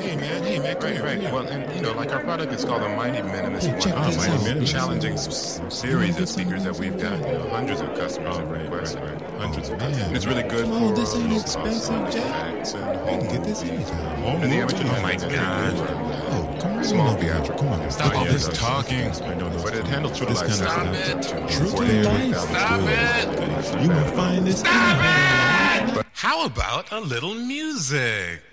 Hey man, come here. Right. Well, and like our product is called the Mighty Minimus Hey, check this out. One, challenging series of speakers that we've got. Hundreds of customers have requested. Hundreds of customers. And it's really good Come on, for this ain't low expensive, cost Jack. artifacts and You can get this anytime. And the amateur Oh my God. Oh, come on. Small theatrical. Come on. Stop all this talking. I know, but it handles true to life. Stop it. True to life. Stop it. You will find this. Stop it! How about a little music?